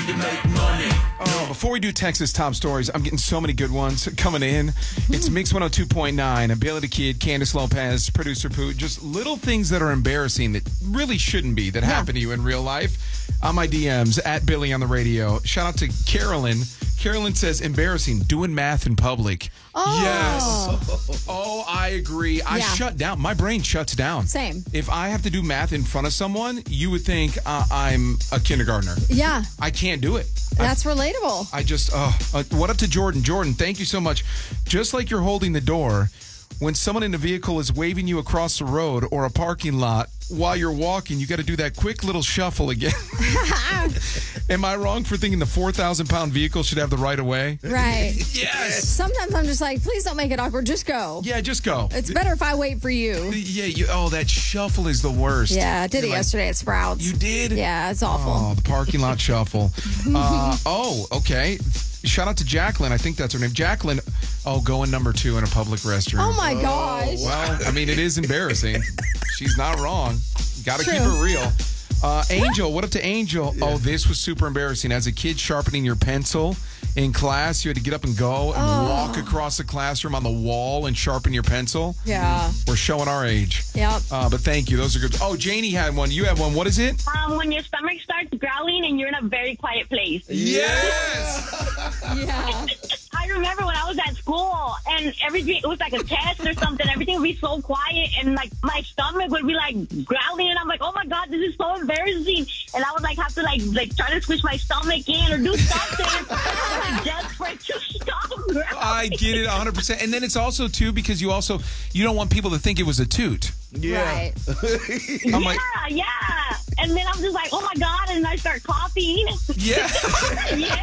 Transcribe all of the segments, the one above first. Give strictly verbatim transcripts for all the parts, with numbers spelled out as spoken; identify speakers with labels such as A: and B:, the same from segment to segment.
A: to make money.
B: Oh, before we do Texas top stories, I'm getting so many good ones coming in. It's Mix one oh two point nine. Bailey the Kid, Candace Lopez, producer Pooh. Just little things that are embarrassing that really shouldn't be that yeah. happen to you in real life. On my D Ms, at Billy on the radio. Shout out to Carolyn. Carolyn says, embarrassing, doing math in public.
C: Oh.
B: Yes. Oh, I agree. I
C: yeah.
B: shut down. My brain shuts down.
C: Same.
B: If I have to do math in front of someone, you would think uh, I'm a kindergartner.
C: Yeah.
B: I can't do it.
C: That's
B: I,
C: relatable.
B: I just, uh, uh, what up to Jordan? Jordan, thank you so much. Just like you're holding the door, when someone in a vehicle is waving you across the road or a parking lot, while you're walking, you got to do that quick little shuffle again. Am I wrong for thinking the four thousand pound vehicle should have the right of way?
C: Right.
B: Yes.
C: Sometimes I'm just like, please don't make it awkward. Just go.
B: Yeah, just go.
C: It's better if I wait for you.
B: Yeah. You, oh, that shuffle is the worst.
C: Yeah, I did
B: You're
C: it
B: like,
C: yesterday at Sprouts.
B: You did?
C: Yeah, it's awful.
B: Oh, the parking lot shuffle. Uh, oh, okay. Shout out to Jacqueline. I think that's her name. Jacqueline, oh, going number two in a public restroom.
C: Oh, my gosh.
B: Well, I mean, it is embarrassing. She's not wrong. Got to keep it real. Uh, Angel, what up to Angel? Yeah. Oh, this was super embarrassing. As a kid sharpening your pencil in class, you had to get up and go and oh. walk across the classroom on the wall and sharpen your pencil.
C: Yeah.
B: We're showing our age.
C: Yep.
B: Uh, but thank you. Those are good. Oh, Janie had one. You have one. What is it?
D: Um, when your stomach starts growling and you're in a very quiet place.
B: Yes!
C: Yeah.
D: I remember when I was at school and everything, it was like a test or something. Everything would be so quiet and like my stomach would be like growling and I'm like, oh my God, this is so embarrassing. And I would like have to like like try to squish my stomach in or do something. I was like desperate to stop growling.
B: I get it one hundred percent. And then it's also too because you also, you don't want people to think it was a toot.
C: Yeah. Right.
D: yeah, like, yeah. And then I'm just like, oh my God. And I start coughing.
B: Yeah.
D: yeah.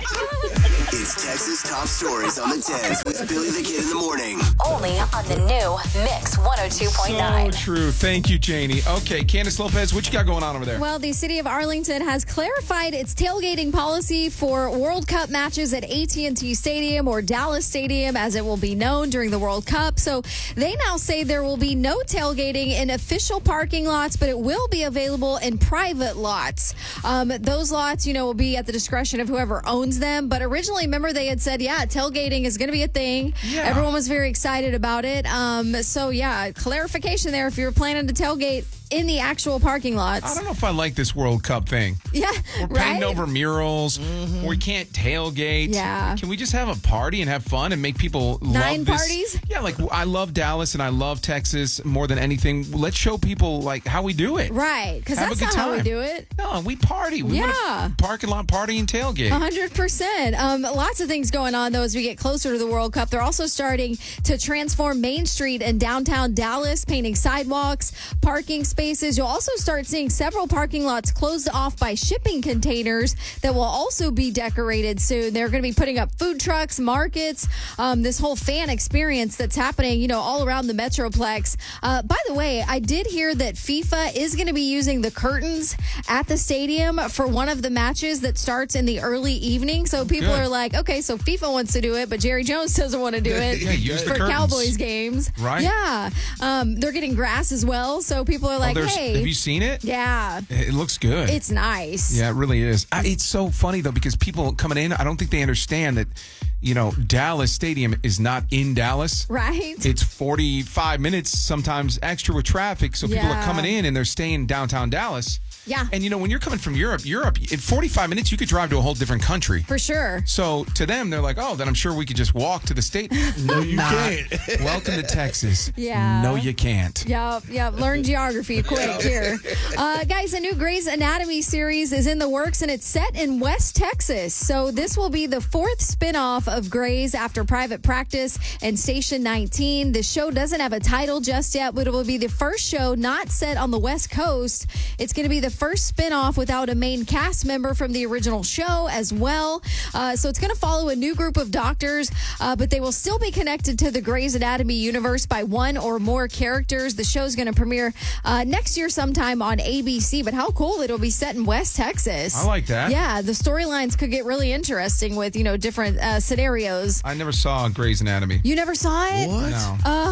E: It's Texas Top Stories on the tens with Billy the Kid in the morning.
F: Only on the new Mix one oh two point nine.
B: So true. Thank you, Janie. Okay, Candace Lopez, what you got going on over there?
C: Well, the city of Arlington has clarified its tailgating policy for World Cup matches at A T and T Stadium or Dallas Stadium, as it will be known during the World Cup. So they now say there will be no tailgating in official parking lots, but it will be available in private lots. Um, those lots, you know, will be at the discretion of whoever owns them. But originally, remember, they had said, yeah, tailgating is going to be a thing. Yeah. Everyone was very excited about it. Um, so, yeah, clarification there. If you're planning to tailgate in the actual parking lots.
B: I don't know if I like this World Cup thing.
C: Yeah,
B: We're
C: right?
B: painting over murals. Mm-hmm. We can't tailgate.
C: Yeah.
B: Can we just have a party and have fun and make people
C: Nine
B: love this?
C: parties?
B: Yeah, like I love Dallas and I love Texas more than anything. Let's show people like how we do it.
C: Right, because that's not
B: time.
C: how we do it.
B: No, we party. We
C: yeah.
B: want to parking lot party and tailgate.
C: one hundred percent. Um, lots of things going on, though, as we get closer to the World Cup. They're also starting to transform Main Street in downtown Dallas, painting sidewalks, parking spaces. You'll also start seeing several parking lots closed off by shipping containers that will also be decorated soon. They're going to be putting up food trucks, markets, um, this whole fan experience that's happening, you know, all around the Metroplex. Uh, by the way, I did hear that FIFA is going to be using the curtains at the stadium for one of the matches that starts in the early evening. So people
B: Good.
C: are like, okay, so FIFA wants to do it, but Jerry Jones doesn't want to do it
B: yeah, use
C: for
B: the curtains.
C: Cowboys games.
B: Right.
C: Yeah. Um, they're getting grass as well. So people are like,
B: oh,
C: hey.
B: Have you seen it?
C: Yeah.
B: It looks good.
C: It's nice.
B: Yeah, it really is. I, it's so funny, though, because people coming in, I don't think they understand that, you know, Dallas Stadium is not in Dallas.
C: Right.
B: It's forty-five minutes, sometimes extra with traffic. So people
C: Yeah.
B: are coming in and they're staying downtown Dallas.
C: Yeah.
B: And, you know, when you're coming from Europe, Europe, in forty-five minutes, you could drive to a whole different country.
C: For sure.
B: So to them, they're like, oh, then I'm sure we could just walk to the state.
A: No, you
B: Nah.
A: can't.
B: Welcome to Texas.
C: Yeah.
B: No, you can't.
C: Yep, yep. Learn geography quick here. Uh, guys, a new Grey's Anatomy series is in the works, and it's set in West Texas. So this will be the fourth spinoff of Grey's after Private Practice and Station nineteen. The show doesn't have a title just yet, but it will be the first show not set on the West Coast. It's going to be the first spinoff without a main cast member from the original show as well. Uh, so it's going to follow a new group of doctors, uh, but they will still be connected to the Grey's Anatomy universe by one or more characters. The show's going to premiere uh, next year sometime on A B C, but how cool that it'll be set in West Texas.
B: I like that.
C: Yeah, the storylines could get really interesting with, you know, different uh, scenarios.
B: I never saw Grey's Anatomy.
C: You never saw it?
A: What?
B: No.
C: Uh,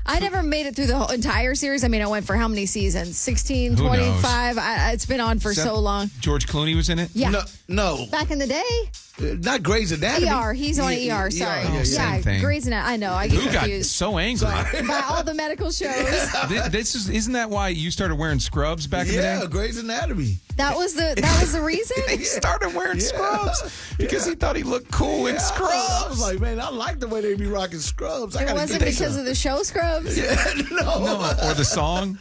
C: I never made it through the whole entire series. I mean, I went for how many seasons? sixteen,
B: Who knows?
C: twenty-five? I, it's been on for
B: Is that-
C: so long.
B: George Clooney was in it?
C: Yeah.
A: No, no.
C: Back in the day?
A: Uh, not Grey's Anatomy.
C: E R. He's on
A: Yeah,
C: E R.
A: yeah,
C: Sorry.
A: yeah, yeah.
B: Same thing.
C: Grey's Anatomy. I know. I get
B: Who got
C: confused
B: so angry?
C: by all the medical shows.
B: Thi- this is isn't that why you started wearing scrubs back in
A: Yeah,
B: the day?
A: Grey's Anatomy.
C: That was the that was the reason.
B: He started wearing
A: Yeah.
B: scrubs because he thought he looked cool in
A: Yeah,
B: scrubs.
A: I was like, man, I like the way they be rocking scrubs. I
C: It
A: gotta
C: wasn't
A: get
C: because
A: some.
C: of the show Scrubs.
A: Yeah, no.
B: No, or the song.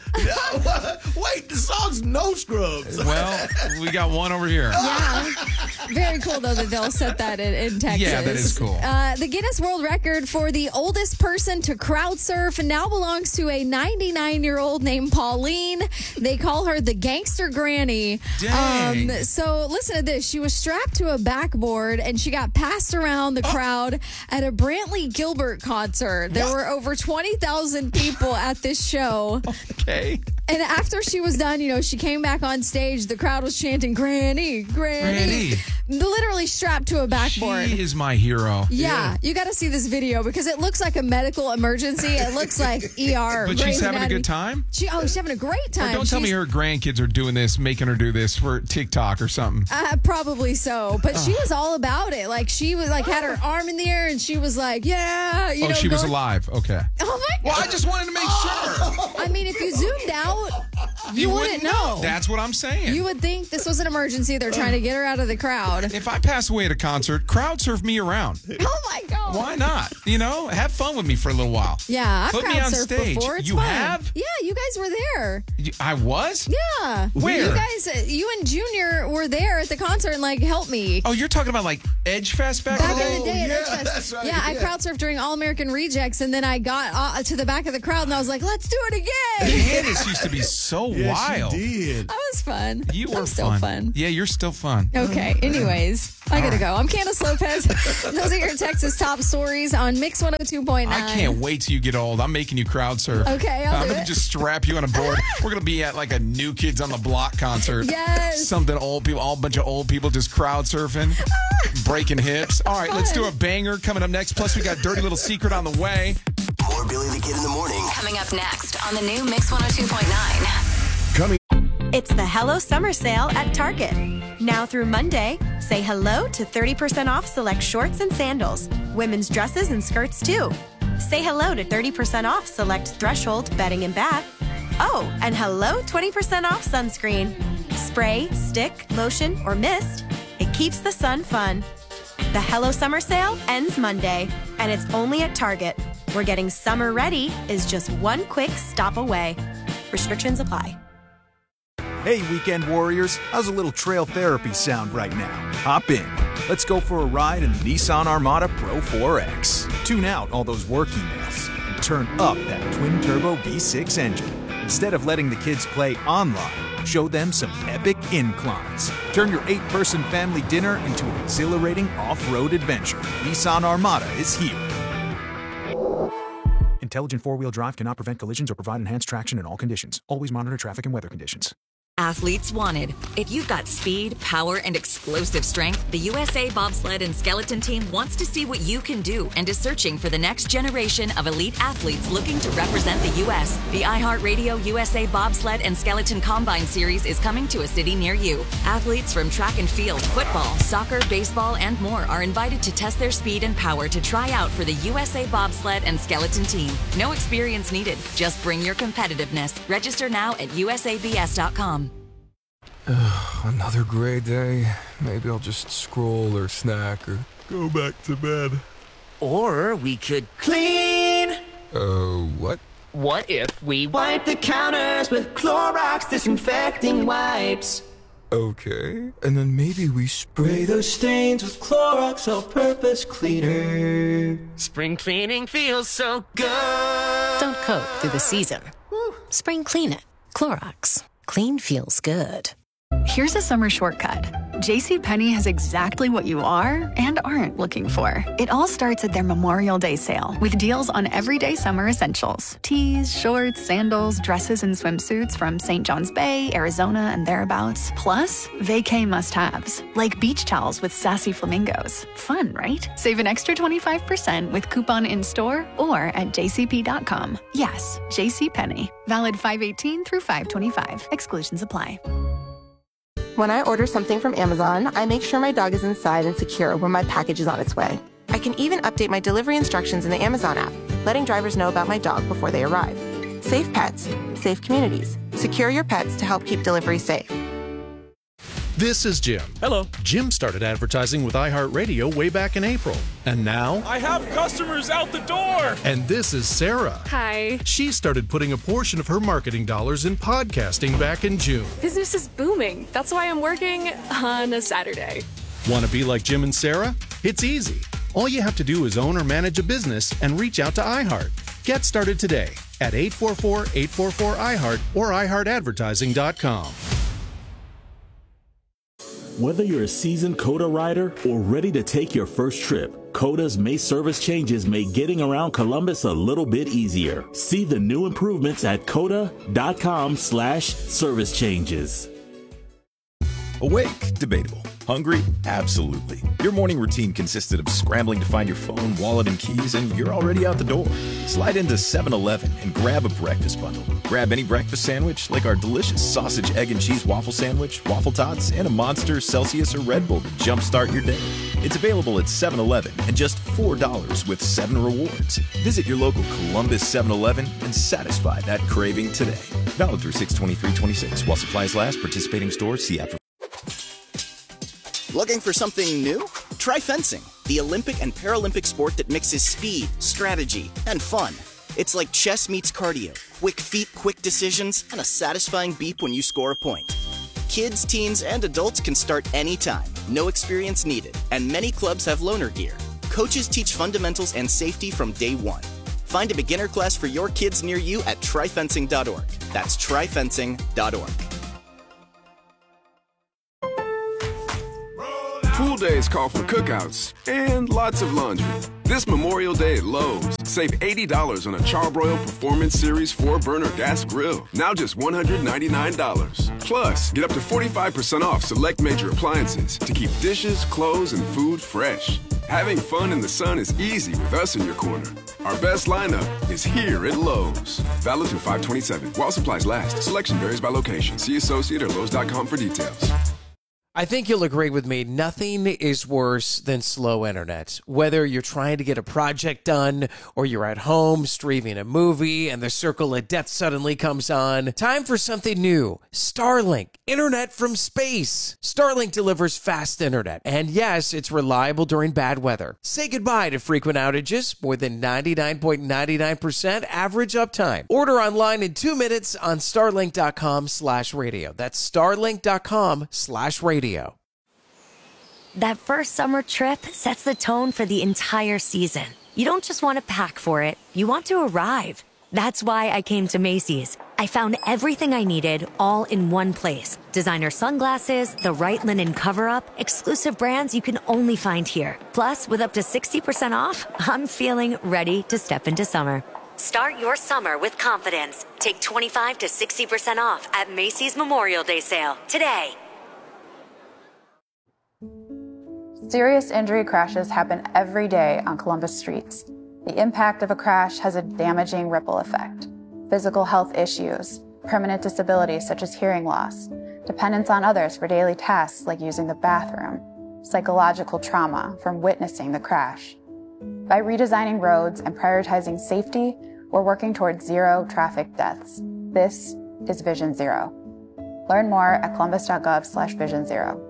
A: Wait, the song's No Scrubs.
B: Well, we got one over here.
C: Yeah. Very cool, though, that they'll set that in, in Texas.
B: Yeah, that is cool.
C: Uh, the Guinness World Record for the oldest person to crowd surf now belongs to a ninety-nine-year-old named Pauline. They call her the Gangster Granny.
B: Dang.
C: Um, so listen to this. She was strapped to a backboard, and she got passed around the crowd at a Brantley Gilbert concert. There were over twenty thousand people at this show.
B: Okay.
C: And after she was done, you know, she came back on stage. The crowd was chanting, Granny, Granny.
B: Granny.
C: Literally strapped to a backboard.
B: She is my hero.
C: Yeah, you got to see this video because it looks like a medical emergency. It looks like E R.
B: But
C: Grey's
B: she's having
C: Anatomy.
B: a good time?
C: She, oh, she's having a great time.
B: Or don't tell me
C: She's-
B: her grandkids are doing this, making her do this for TikTok or something.
C: Uh, probably so, but she was all about it. Like she was like had her arm in the air and she was like, "Yeah, you
B: oh,
C: know."
B: she was
C: going-
B: alive. Okay.
C: Oh my
B: Well,
C: god!
B: I just wanted to make sure.
C: I mean, if you zoomed out, you, wouldn't know.
B: That's what I'm saying.
C: You would think this was an emergency. They're trying to get her out of the crowd.
B: if I pass away at a concert, crowd surf me around.
C: Oh my god!
B: Why not? You know, have fun with me for a little while.
C: Yeah, I've
B: Put me
C: crowd
B: on
C: surfed
B: stage.
C: before. It's
B: You
C: fun.
B: have?
C: Yeah, you guys were there.
B: You- I was?
C: Yeah.
B: Where?
C: You guys, uh, you and Junior were there at the concert and like helped me.
B: Oh, you're talking about like Edge Fest back,
C: Back
B: in the day?
C: in the day at
A: yeah,
C: Edge Fest.
A: that's right,
C: yeah, I
A: yeah.
C: crowd surfed during All American Rejects, and then I got uh, to the back of the crowd, and I was like, "Let's do it again."
B: Candace used to be so
A: Yeah,
B: wild.
A: she did.
C: That was fun.
B: You
C: I'm
B: were
C: still
B: fun.
C: fun.
B: Yeah, you're still fun.
C: Okay. Anyways, I gotta go. I'm Candace Lopez. Those are your Texas top stories on Mix one oh two point nine.
B: I can't wait till you get old. I'm making you crowd surf.
C: Okay, I'll
B: I'm
C: do
B: gonna
C: it.
B: just strap you on a board. We're gonna be at like a New Kids on the Block concert.
C: Yes.
B: Something old people, all bunch of old people just crowd surfing, breaking hips. All right, let's do a banger coming up next. Plus, we got Dirty Little Secret on the way.
E: More Billy the Kid in the morning.
F: Coming up next on the new Mix one oh two point nine.
G: It's the Hello Summer Sale at Target. Now through Monday, say hello to thirty percent off select shorts and sandals, women's dresses and skirts too. Say hello to thirty percent off select Threshold bedding and bath. Oh, and hello twenty percent off sunscreen. Spray, stick, lotion, or mist. It keeps the sun fun. The Hello Summer Sale ends Monday, and it's only at Target, where getting summer ready is just one quick stop away. Restrictions apply.
H: Hey, weekend warriors, how's a little trail therapy sound right now? Hop in. Let's go for a ride in the Nissan Armada Pro four X. Tune out all those work emails and turn up that twin-turbo V six engine. Instead of letting the kids play online, show them some epic inclines. Turn your eight-person family dinner into an exhilarating off-road adventure. Nissan Armada is here. Intelligent four-wheel drive cannot prevent collisions or provide enhanced traction in all conditions. Always monitor traffic and weather conditions.
I: Athletes wanted. If you've got speed, power, and explosive strength, the U S A Bobsled and Skeleton Team wants to see what you can do and is searching for the next generation of elite athletes looking to represent the U S. The iHeartRadio U S A Bobsled and Skeleton Combine Series is coming to a city near you. Athletes from track and field, football, soccer, baseball, and more are invited to test their speed and power to try out for the U S A Bobsled and Skeleton Team. No experience needed. Just bring your competitiveness. Register now at U S A B S dot com.
J: Another gray day. Maybe I'll just scroll or snack or go back to bed.
K: Or we could clean.
J: Oh, uh, what?
K: What if we wipe the counters with Clorox disinfecting wipes?
J: Okay. And then maybe we spray
K: Spray those stains with Clorox all-purpose cleaner. Spring cleaning feels so good.
L: Don't cope through the season. Spring clean it. Clorox. Clean feels good.
M: Here's a summer shortcut.
L: JCPenney has exactly what you are and aren't looking for. It all starts at their Memorial Day sale with deals on everyday summer essentials. Tees, shorts, sandals, dresses, and swimsuits from Saint John's Bay, Arizona, and thereabouts. Plus, vacay must-haves, like beach towels with sassy flamingos. Fun, right? Save an extra twenty-five percent with coupon in-store or at j c p dot com. Yes, JCPenney. Valid five eighteen through five twenty-five. Exclusions apply.
M: When I order something from Amazon, I make sure my dog is inside and secure when my package is on its way. I can even update my delivery instructions in the Amazon app, letting drivers know about my dog before they arrive. Safe pets, safe communities. Secure your pets to help keep delivery safe.
N: This is Jim. Hello. Jim started advertising with iHeartRadio way back in April. And now...
O: I have customers out the door!
N: And this is Sarah.
P: Hi.
N: She started putting a portion of her marketing dollars in podcasting back in June.
P: Business is booming. That's why I'm working on a Saturday.
N: Want to be like Jim and Sarah? It's easy. All you have to do is own or manage a business and reach out to iHeart. Get started today at eight four four, eight four four, I heart or i heart advertising dot com.
Q: Whether you're a seasoned COTA rider or ready to take your first trip, COTA's May service changes make getting around Columbus a little bit easier. See the new improvements at cota.com slash service changes.
R: Awake? Debatable. Hungry? Absolutely. Your morning routine consisted of scrambling to find your phone, wallet, and keys, and you're already out the door. Slide into seven eleven and grab a breakfast bundle. Grab any breakfast sandwich, like our delicious sausage, egg, and cheese waffle sandwich, waffle tots, and a Monster, Celsius, or Red Bull to jumpstart your day. It's available at seven eleven and just four dollars with seven rewards. Visit your local Columbus seven eleven and satisfy that craving today. Valid through six twenty-three twenty-six. While supplies last, participating stores, see app for...
S: Looking for something new? Try fencing, the Olympic and Paralympic sport that mixes speed, strategy, and fun. It's like chess meets cardio. Quick feet, quick decisions, and a satisfying beep when you score a point. Kids, teens, and adults can start anytime. No experience needed. And many clubs have loaner gear. Coaches teach fundamentals and safety from day one. Find a beginner class for your kids near you at try fencing dot org. That's try fencing dot org.
T: Pool days call for cookouts and lots of laundry. This Memorial Day at Lowe's, save eighty dollars on a Charbroil Performance Series four burner gas grill. Now just one hundred ninety-nine dollars. Plus, get up to forty-five percent off select major appliances to keep dishes, clothes, and food fresh. Having fun in the sun is easy with us in your corner. Our best lineup is here at Lowe's. Valid through five twenty-seven. While supplies last. Selection varies by location. See associate or lowes dot com for details.
S: I think you'll agree with me. Nothing is worse than slow internet. Whether you're trying to get a project done or you're at home streaming a movie and the circle of death suddenly comes on. Time for something new. Starlink. Internet from space. Starlink delivers fast internet. And yes, it's reliable during bad weather. Say goodbye to frequent outages. More than ninety-nine point nine nine percent average uptime. Order online in two minutes on starlink dot com slash radio. That's starlink dot com slash radio.
U: That first summer trip sets the tone for the entire season. You don't just want to pack for it, you want to arrive. That's why I came to Macy's. I found everything I needed all in one place. Designer sunglasses, the right linen cover-up, exclusive brands you can only find here. Plus, with up to sixty percent off, I'm feeling ready to step into summer. Start your summer with confidence. Take twenty-five to sixty percent off at Macy's Memorial Day sale today.
V: Serious injury crashes happen every day on Columbus streets. The impact of a crash has a damaging ripple effect. Physical health issues, permanent disabilities such as hearing loss, dependence on others for daily tasks like using the bathroom, psychological trauma from witnessing the crash. By redesigning roads and prioritizing safety, we're working towards zero traffic deaths. This is Vision Zero. Learn more at columbus dot gov slash vision zero.